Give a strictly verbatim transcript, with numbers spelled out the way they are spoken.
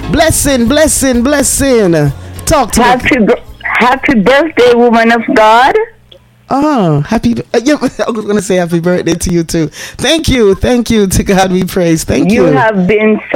Blessing, blessing, blessing. Talk to me. Happy, bir- happy birthday, woman of God. Oh, happy. Uh, yeah, I was going to say happy birthday to you too. Thank you. Thank you. To God we praise. Thank you. You have been